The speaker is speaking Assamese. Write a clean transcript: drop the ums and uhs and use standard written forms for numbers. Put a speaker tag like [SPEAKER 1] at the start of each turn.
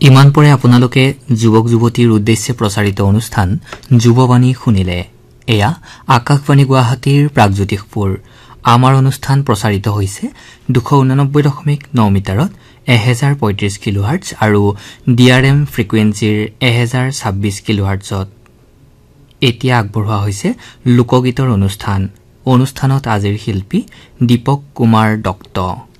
[SPEAKER 1] ইমান পৰে আপোনালোকে যুৱক যুৱতীৰ উদ্দেশ্যে প্ৰচাৰিত অনুষ্ঠান যুৱবাণী শুনিলে। এয়া আকাশবাণী গুৱাহাটীৰ প্ৰাগজ্যোতিষপুৰ। আমাৰ অনুষ্ঠান প্ৰচাৰিত হৈছে 289.9 মিটাৰত 1035 কিলোহাৰ্টজ আৰু ডিআৰএম ফ্ৰিকুৱেন্সিৰ 1026 কিলোহাৰ্টজত। এতিয়া আগবঢ়োৱা হৈছে লোকগীতৰ অনুষ্ঠানত আজিৰ শিল্পী দীপক কুমাৰ দত্ত।